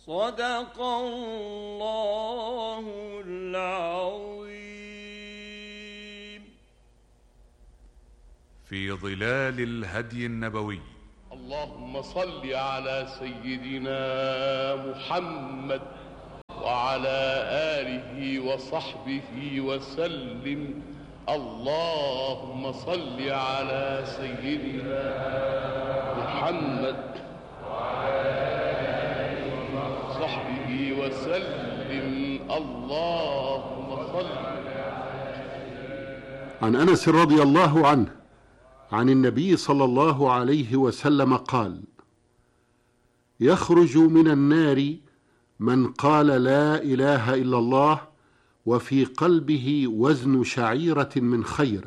صدق الله العظيم. في ظلال الهدي النبوي. اللهم صل على سيدنا محمد وعلى آله وصحبه وسلم. اللهم صل على سيدنا محمد وعلى آله وصحبه وسلم. اللهم صل. عن أنس رضي الله عنه عن النبي صلى الله عليه وسلم قال: يخرج من النار من قال لا إله إلا الله وفي قلبه وزن شعيرة من خير،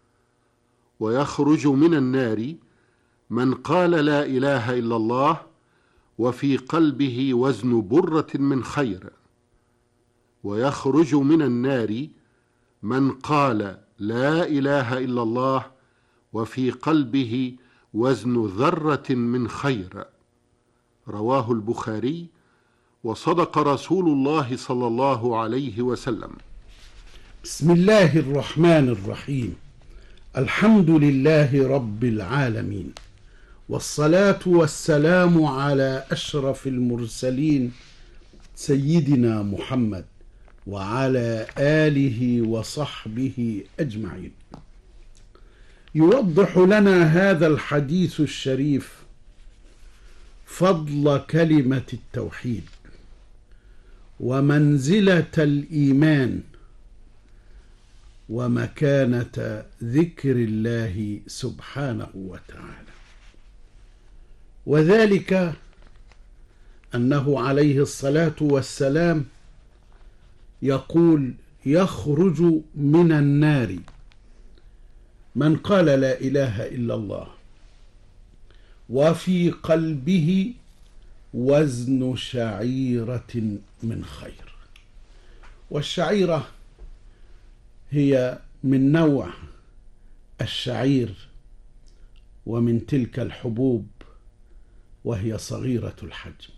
ويخرج من النار من قال لا إله إلا الله وفي قلبه وزن برة من خير، ويخرج من النار من قال لا إله إلا الله وفي قلبه وزن ذرة من خير. رواه البخاري. وصدق رسول الله صلى الله عليه وسلم. بسم الله الرحمن الرحيم. الحمد لله رب العالمين، والصلاة والسلام على أشرف المرسلين سيدنا محمد وعلى آله وصحبه أجمعين. يوضح لنا هذا الحديث الشريف فضل كلمة التوحيد ومنزلة الإيمان ومكانة ذكر الله سبحانه وتعالى، وذلك أنه عليه الصلاة والسلام يقول: يخرج من النار من قال لا إله إلا الله وفي قلبه وزن شعيرة من خير. والشعيرة هي من نوع الشعير ومن تلك الحبوب، وهي صغيرة الحجم.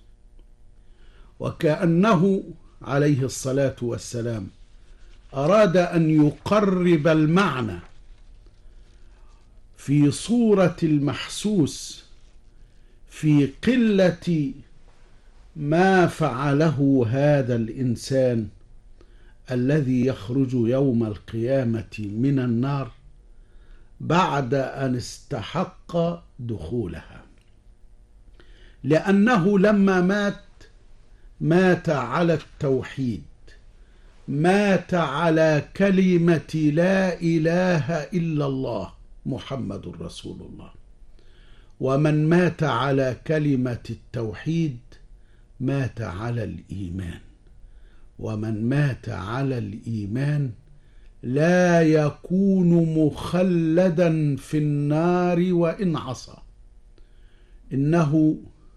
وكأنه عليه الصلاة والسلام أراد أن يقرب المعنى في صورة المحسوس في قلة ما فعله هذا الإنسان الذي يخرج يوم القيامة من النار بعد أن استحق دخولها، لأنه لما مات على التوحيد، مات على كلمة لا إله إلا الله محمد رسول الله. ومن مات على كلمة التوحيد مات على الإيمان، ومن مات على الإيمان لا يكون مخلدا في النار وإن عصى. إنه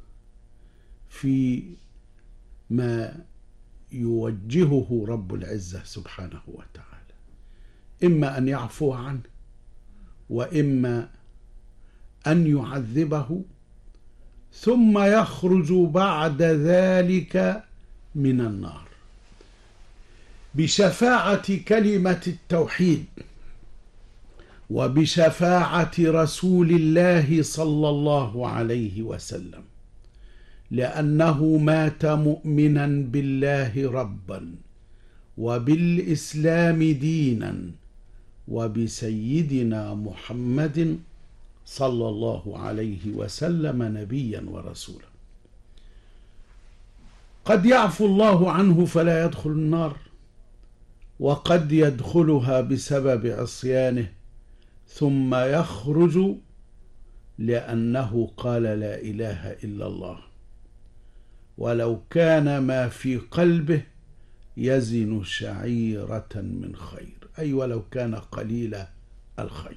في ما يوجهه رب العزة سبحانه وتعالى، إما أن يعفو عنه وإما أن يعذبه، ثم يخرج بعد ذلك من النار بشفاعة كلمة التوحيد وبشفاعة رسول الله صلى الله عليه وسلم، لأنه مات مؤمنا بالله ربا وبالإسلام دينا وبسيدنا محمد صلى الله عليه وسلم نبيا ورسولا. قد يعفو الله عنه فلا يدخل النار، وقد يدخلها بسبب عصيانه ثم يخرج لأنه قال لا إله إلا الله، ولو كان ما في قلبه يزن شعيرة من خير، أي ولو كان قليل الخير.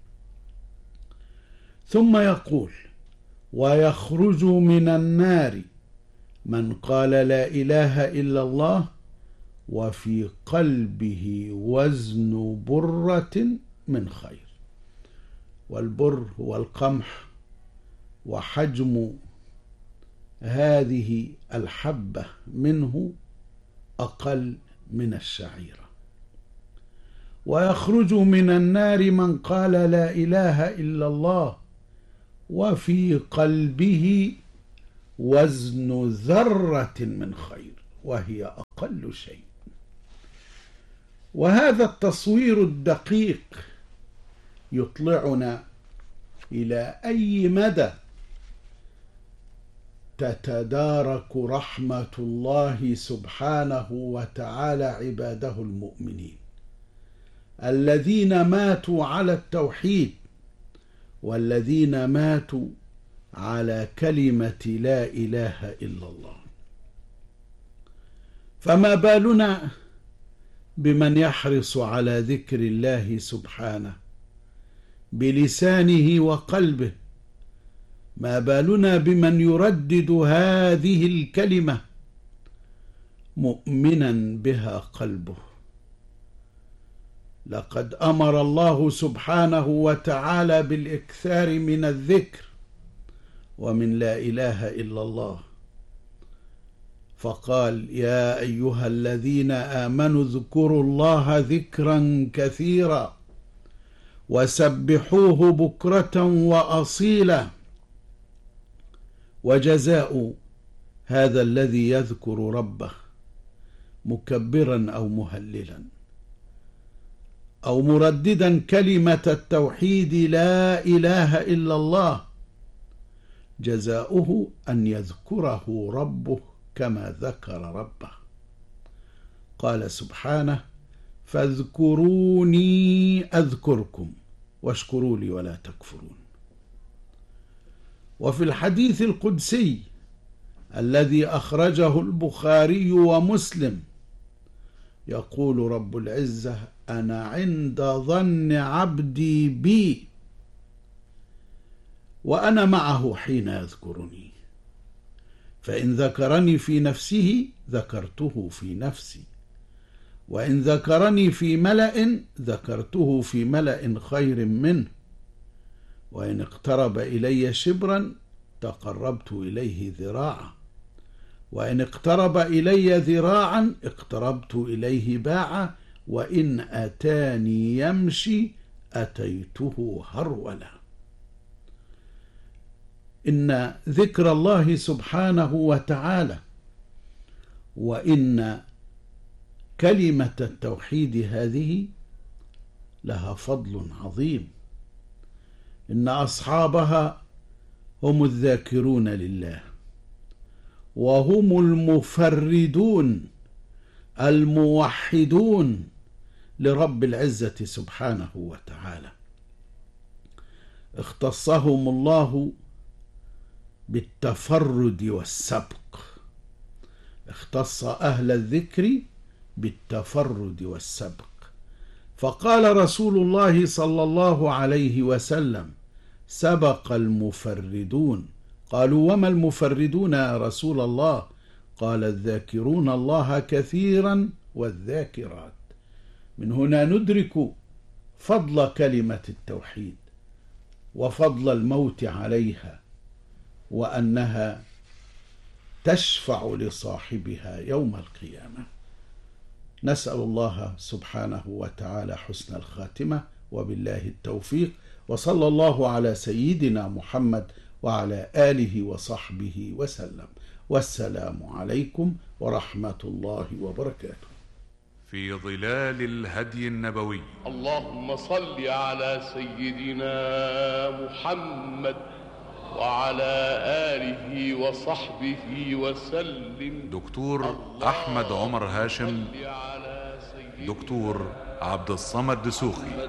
ثم يقول: ويخرج من النار من قال لا إله إلا الله وفي قلبه وزن برة من خير. والبر هو القمح، وحجم هذه الحبة منه أقل من الشعيرة. ويخرج من النار من قال لا إله إلا الله وفي قلبه وزن ذرة من خير وهي أقل شيء. وهذا التصوير الدقيق يطلعنا إلى أي مدى تتدارك رحمة الله سبحانه وتعالى عباده المؤمنين الذين ماتوا على التوحيد والذين ماتوا على كلمة لا إله إلا الله. فما بالنا بمن يحرص على ذكر الله سبحانه بلسانه وقلبه؟ ما بالنا بمن يردد هذه الكلمة مؤمنا بها قلبه؟ لقد أمر الله سبحانه وتعالى بالإكثار من الذكر ومن لا إله إلا الله، فقال: يا أيها الذين آمنوا اذكروا الله ذكرا كثيرا وسبحوه بكرة وأصيلا. وجزاء هذا الذي يذكر ربه مكبرا أو مهللا أو مرددا كلمة التوحيد لا إله إلا الله، جزاؤه أن يذكره ربه كما ذكر ربه. قال سبحانه: فاذكروني أذكركم واشكروا لي ولا تكفرون. وفي الحديث القدسي الذي أخرجه البخاري ومسلم يقول رب العزة: أنا عند ظن عبدي بي وأنا معه حين يذكرني، فإن ذكرني في نفسه ذكرته في نفسي، وإن ذكرني في ملأ ذكرته في ملأ خير منه، وإن اقترب إلي شبرا تقربت إليه ذراعا، وإن اقترب إلي ذراعا اقتربت إليه باعا، وإن أتاني يمشي أتيته هرولا. إن ذكر الله سبحانه وتعالى وإن كلمة التوحيد هذه لها فضل عظيم. إن أصحابها هم الذاكرون لله، وهم المفردون الموحدون لرب العزة سبحانه وتعالى. اختصهم الله بالتفرد والسبق، اختص أهل الذكر بالتفرد والسبق، فقال رسول الله صلى الله عليه وسلم: سبق المفردون. قالوا: وما المفردون يا رسول الله؟ قال: الذاكرون الله كثيرا والذاكرات. من هنا ندرك فضل كلمة التوحيد وفضل الموت عليها، وأنها تشفع لصاحبها يوم القيامة. نسأل الله سبحانه وتعالى حسن الخاتمة، وبالله التوفيق، وصلى الله على سيدنا محمد وعلى آله وصحبه وسلم، والسلام عليكم ورحمة الله وبركاته. في ظلال الهدي النبوي. اللهم صل على سيدنا محمد وعلى آله وصحبه وسلم. دكتور أحمد عمر هاشم، دكتور عبد الصمد دسوخي،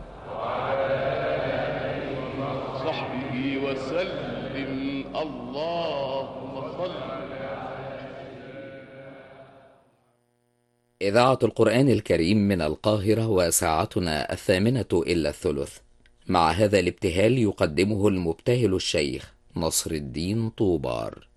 صحبه وسلم. اللهم صل. إذاعة القرآن الكريم من القاهرة، وساعتنا 8:08. مع هذا الابتهال يقدمه المبتهل الشيخ نصر الدين طوبار.